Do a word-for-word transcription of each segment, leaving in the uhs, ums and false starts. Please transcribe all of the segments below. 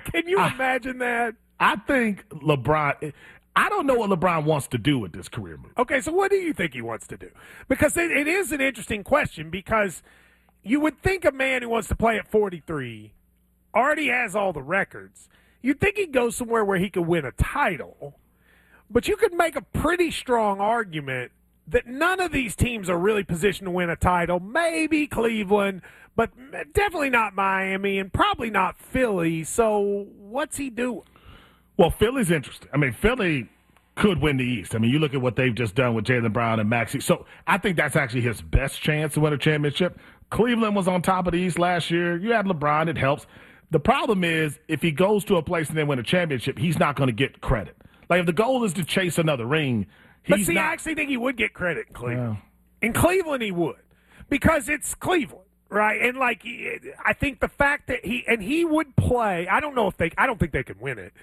Can you I, imagine that? I think LeBron – I don't know what LeBron wants to do with this career move. Okay, so what do you think he wants to do? Because it, it is an interesting question because you would think a man who wants to play at forty-three already has all the records. You'd think he'd go somewhere where he could win a title. But you could make a pretty strong argument that none of these teams are really positioned to win a title. Maybe Cleveland, but definitely not Miami and probably not Philly. So what's he doing? Well, Philly's interesting. I mean, Philly could win the East. I mean, you look at what they've just done with Jaylen Brown and Maxey. So I think that's actually his best chance to win a championship. Cleveland was on top of the East last year. You had LeBron. It helps. The problem is if he goes to a place and they win a championship, he's not going to get credit. Like, if the goal is to chase another ring, he's But see, not, I actually think he would get credit in Cleveland. Yeah. In Cleveland, he would. Because it's Cleveland, right? And, like, I think the fact that he – and he would play – I don't know if they – I don't think they can win it.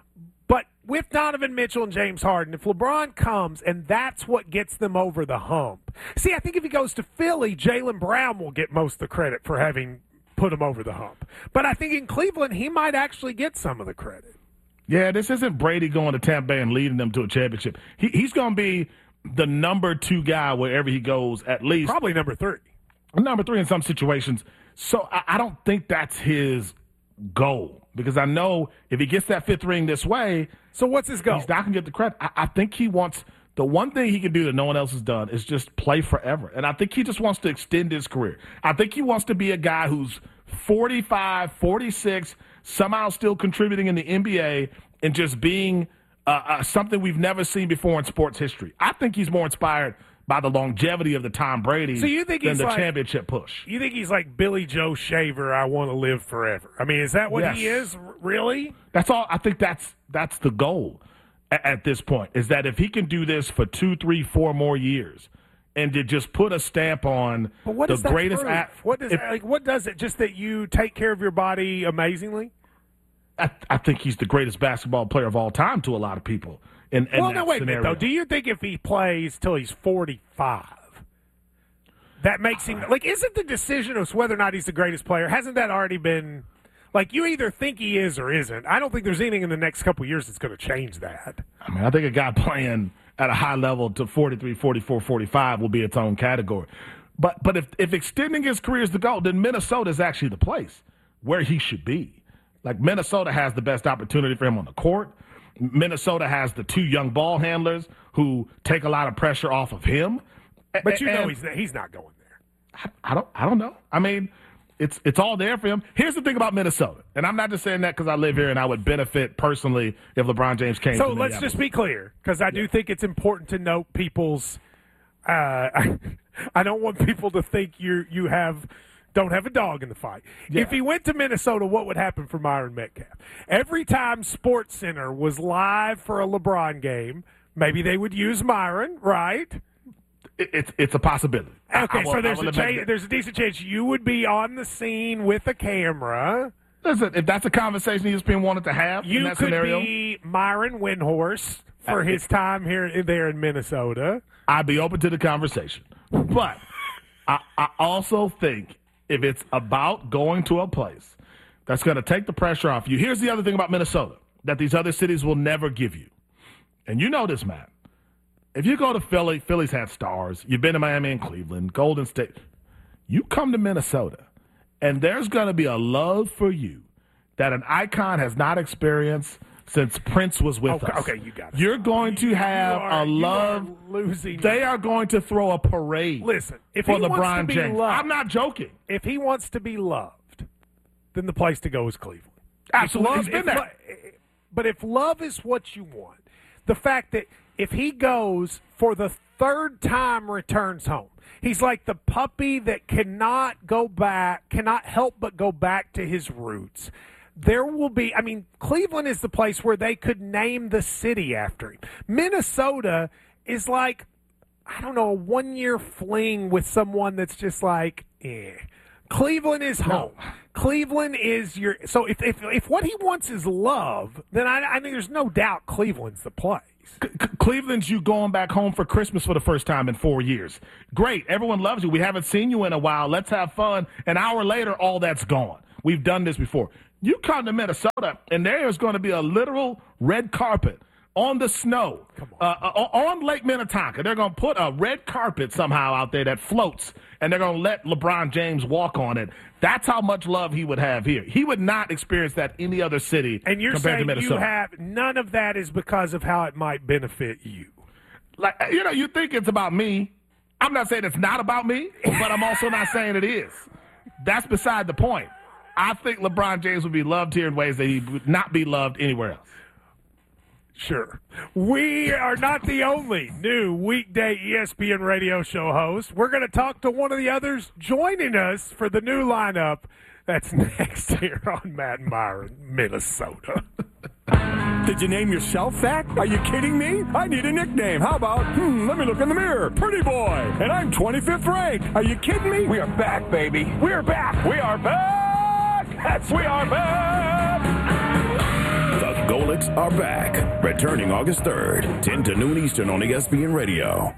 But with Donovan Mitchell and James Harden, if LeBron comes and that's what gets them over the hump. See, I think if he goes to Philly, Jaylen Brown will get most of the credit for having put him over the hump. But I think in Cleveland, he might actually get some of the credit. Yeah, this isn't Brady going to Tampa Bay and leading them to a championship. He, he's going to be the number two guy wherever he goes, at least. Probably number three. Number three in some situations. So I, I don't think that's his goal. Because I know if he gets that fifth ring this way, so what's his goal? He's not going to get the credit. I, I think he wants – the one thing he can do that no one else has done is just play forever. And I think he just wants to extend his career. I think he wants to be a guy who's forty-five, forty-six, somehow still contributing in the N B A and just being uh, uh, something we've never seen before in sports history. I think he's more inspired by the longevity of the Tom Brady so you think than he's the like, championship push. You think he's like Billy Joe Shaver, I want to live forever? I mean, is that what yes. he is, really? That's all. I think that's that's the goal at, at this point, is that if he can do this for two, three, four more years and to just put a stamp on but what the does that greatest prove? act. What does, if, like, what does it? Just that you take care of your body amazingly? I, I think he's the greatest basketball player of all time to a lot of people. In, in well, that no, wait scenario. a minute, though. Do you think if he plays till he's forty-five, that makes him – like, isn't the decision of whether or not he's the greatest player, hasn't that already been – like, you either think he is or isn't. I don't think there's anything in the next couple of years that's going to change that. I mean, I think a guy playing at a high level to forty-three, forty-four, forty-five will be its own category. But but if, if extending his career is the goal, then Minnesota is actually the place where he should be. Like, Minnesota has the best opportunity for him on the court. Minnesota has the two young ball handlers who take a lot of pressure off of him. But you and, know he's he's not going there. I, I don't I don't know. I mean, it's it's all there for him. Here's the thing about Minnesota, and I'm not just saying that because I live here and I would benefit personally if LeBron James came. So to let's just be clear, because I do yeah. think it's important to note people's. Uh, I, I don't want people to think you you have. Don't have a dog in the fight. Yeah. If he went to Minnesota, what would happen for Myron Metcalf? Every time SportsCenter was live for a LeBron game, maybe they would use Myron, right? It, it's it's a possibility. Okay, will, so there's a chance, there's a decent chance you would be on the scene with a camera. Listen, if that's a conversation E S P N wanted to have you in that could scenario, be Myron Windhorse for uh, his time here there in Minnesota. I'd be open to the conversation, but I, I also think. If it's about going to a place that's going to take the pressure off you. Here's the other thing about Minnesota that these other cities will never give you. And you know this, Matt. If you go to Philly, Philly's had stars. You've been to Miami and Cleveland, Golden State. You come to Minnesota, and there's going to be a love for you that an icon has not experienced since Prince was with okay, us. Okay, you got it. You're going to have are, a love. You are losing. They are going to throw a parade. Listen, if for he LeBron wants to be James. loved, I'm not joking. If he wants to be loved, then the place to go is Cleveland. Absolutely, love, he's been there. But if love is what you want, the fact that if he goes for the third time, returns home, he's like the puppy that cannot go back, cannot help but go back to his roots. There will be, I mean, Cleveland is the place where they could name the city after him. Minnesota is like, I don't know, a one-year fling with someone that's just like, eh. Cleveland is home. No. Cleveland is your, so if if if what he wants is love, then I, I mean, there's no doubt Cleveland's the place. C- Cleveland's you going back home for Christmas for the first time in four years. Great. Everyone loves you. We haven't seen you in a while. Let's have fun. An hour later, all that's gone. We've done this before. You come to Minnesota, and there is going to be a literal red carpet on the snow, on. Uh, on Lake Minnetonka. They're going to put a red carpet somehow out there that floats, and they're going to let LeBron James walk on it. That's how much love he would have here. He would not experience that any other city and you're compared saying to Minnesota. You have none of that is because of how it might benefit you. Like, you know, you think it's about me. I'm not saying it's not about me, but I'm also not saying it is. That's beside the point. I think LeBron James would be loved here in ways that he would not be loved anywhere else. Sure. We are not the only new weekday E S P N radio show host. We're going to talk to one of the others joining us for the new lineup. That's next here on Matt and Myron, Minnesota. Did you name yourself that? Are you kidding me? I need a nickname. How about, hmm, let me look in the mirror. Pretty boy. And I'm twenty-fifth ranked. Are you kidding me? We are back, baby. We are back. We are back. That's we are back. The Golics are back. Returning August third, ten to noon Eastern on E S P N Radio.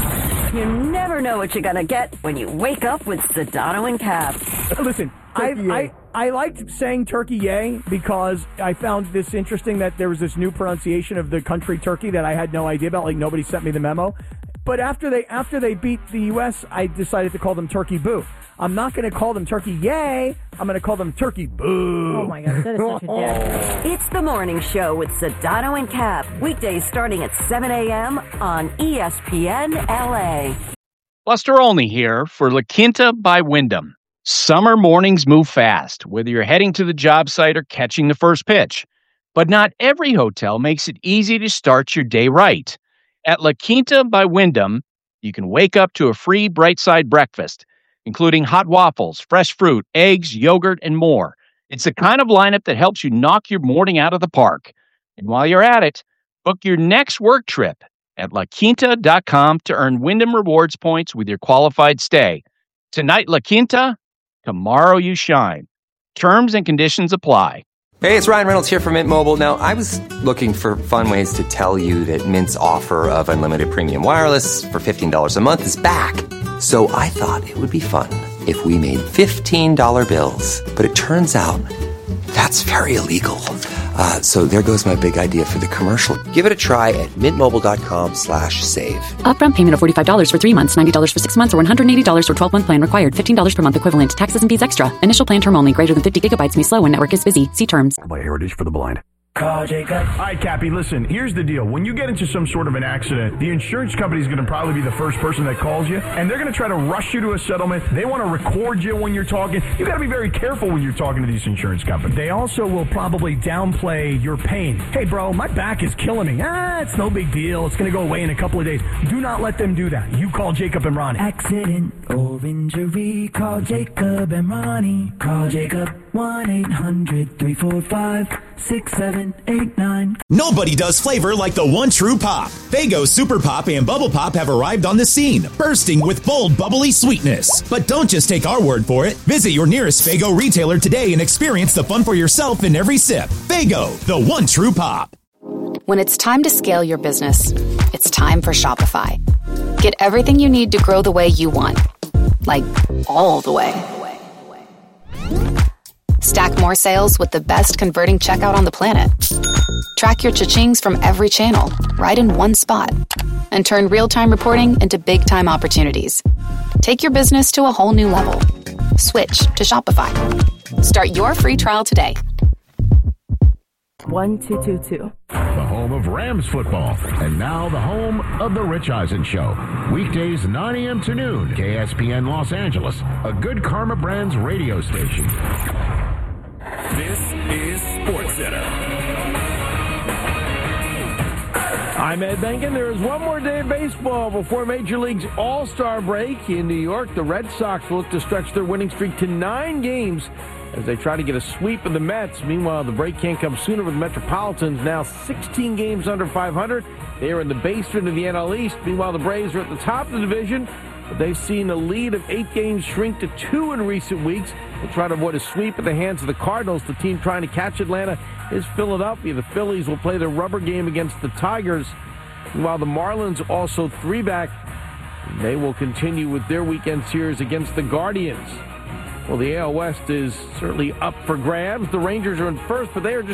You never know what you're going to get when you wake up with Sedano and Cap. Listen, I, I I liked saying turkey yay because I found this interesting that there was this new pronunciation of the country Turkey that I had no idea about. Like, nobody sent me the memo. But after they after they beat the U S, I decided to call them Turkey Boo. I'm not going to call them Turkey Yay. I'm going to call them Turkey Boo. Oh, my God. That is such a dick. It's the morning show with Sedano and Cap. Weekdays starting at seven a.m. on E S P N L A. Buster Olney here for La Quinta by Wyndham. Summer mornings move fast, whether you're heading to the job site or catching the first pitch. But not every hotel makes it easy to start your day right. At La Quinta by Wyndham, you can wake up to a free Bright Side breakfast, including hot waffles, fresh fruit, eggs, yogurt, and more. It's the kind of lineup that helps you knock your morning out of the park. And while you're at it, book your next work trip at la quinta dot com to earn Wyndham Rewards points with your qualified stay. Tonight, La Quinta, tomorrow you shine. Terms and conditions apply. Hey, it's Ryan Reynolds here from Mint Mobile. Now, I was looking for fun ways to tell you that Mint's offer of unlimited premium wireless for fifteen dollars a month is back. So I thought it would be fun if we made fifteen dollar bills. But it turns out that's very illegal. Uh, so there goes my big idea for the commercial. Give it a try at mintmobile.com slash save. Upfront payment of forty-five dollars for three months, ninety dollars for six months, or one hundred eighty dollars for twelve-month plan required. fifteen dollars per month equivalent. Taxes and fees extra. Initial plan term only. Greater than fifty gigabytes may slow when network is busy. See terms. By Heritage for the Blind. Call Jacob. All right, Cappy, listen, here's the deal. When you get into some sort of an accident, the insurance company is going to probably be the first person that calls you, and they're going to try to rush you to a settlement. They want to record you when you're talking. You got to be very careful when you're talking to these insurance companies. They also will probably downplay your pain. Hey, bro, my back is killing me. Ah, it's no big deal. It's going to go away in a couple of days. Do not let them do that. You call Jacob and Ronnie. Accident or injury, call Jacob and Ronnie. Call Jacob, one eight hundred three four five six seven eight nine. Nobody does flavor like the one true pop. Faygo Super Pop and Bubble Pop have arrived on the scene, bursting with bold, bubbly sweetness. But don't just take our word for it. Visit your nearest Faygo retailer today and experience the fun for yourself in every sip. Faygo, the one true pop. When it's time to scale your business, it's time for Shopify. Get everything you need to grow the way you want. Like, all the way. Stack more sales with the best converting checkout on the planet. Track your cha-chings from every channel, right in one spot. And turn real-time reporting into big-time opportunities. Take your business to a whole new level. Switch to Shopify. Start your free trial today. one two two two. The home of Rams football. And now the home of The Rich Eisen Show. Weekdays nine a.m. to noon. K S P N Los Angeles. A Good Karma Brands radio station. This is SportsCenter. I'm Ed Benkin. There is one more day of baseball before Major League's All-Star break in New York. The Red Sox look to stretch their winning streak to nine games as they try to get a sweep of the Mets. Meanwhile, the break can't come sooner with the Metropolitans now sixteen games under five hundred. They are in the basement of the N L East. Meanwhile, the Braves are at the top of the division, but they've seen a lead of eight games shrink to two in recent weeks. They'll try to avoid a sweep at the hands of the Cardinals. The team trying to catch Atlanta is Philadelphia. The Phillies will play their rubber game against the Tigers. While the Marlins also three back, they will continue with their weekend series against the Guardians. Well, the A L West is certainly up for grabs. The Rangers are in first, but they are just